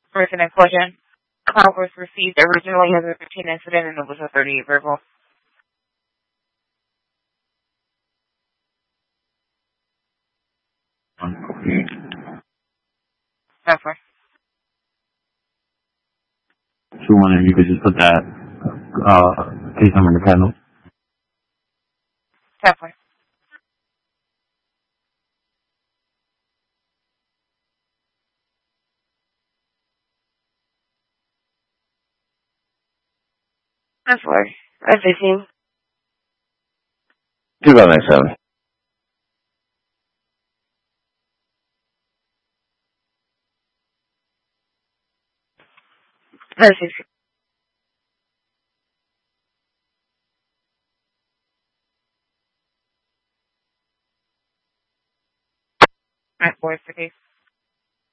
Person in question. Call was received originally as a 15 incident and it was a 38 verbal. Definitely. So wondering if you could just put that case number in the panel. Definitely. That's why. That's 18. 2007. That's 18. Alright, boys, the case.